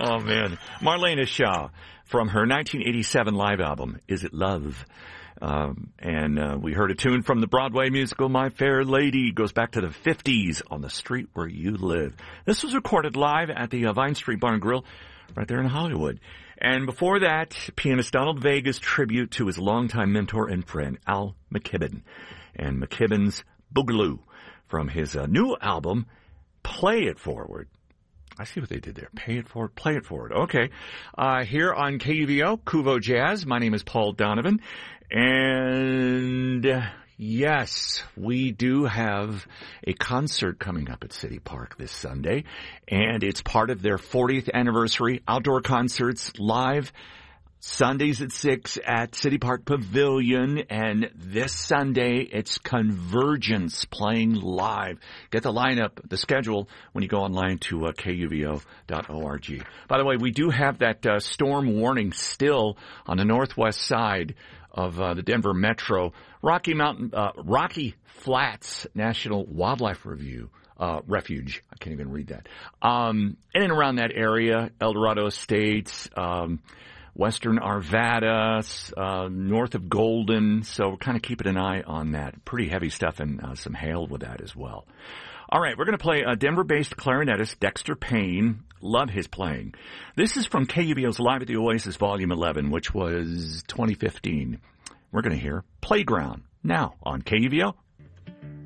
Oh, man. Marlena Shaw from her 1987 live album, Is It Love? We heard a tune from the Broadway musical My Fair Lady. Goes back to the 50s, On the Street Where You Live. This was recorded live at the Vine Street Bar and Grill right there in Hollywood. And before that, pianist Donald Vega's tribute to his longtime mentor and friend, Al McKibben. And McKibben's Boogaloo from his new album, Play It Forward. I see what they did there. Pay it forward, play it forward. Okay. Here on KUVO, Kuvo Jazz. My name is Paul Donovan. And yes, we do have a concert coming up at City Park this Sunday. And it's part of their 40th anniversary outdoor concerts live Sundays at 6 at City Park Pavilion, and this Sunday it's Convergence playing live. Get the lineup, the schedule, when you go online to KUVO.org. By the way, we do have that storm warning still on the northwest side of the Denver Metro. Rocky Flats National Wildlife Refuge. I can't even read that. In and around that area, El Dorado Estates, Western Arvada, north of Golden, so we're kind of keeping an eye on that. Pretty heavy stuff and some hail with that as well. All right, we're going to play a Denver-based clarinetist, Dexter Payne. Love his playing. This is from KUVO's Live at the Oasis Volume 11, which was 2015. We're going to hear Playground now on KUVO.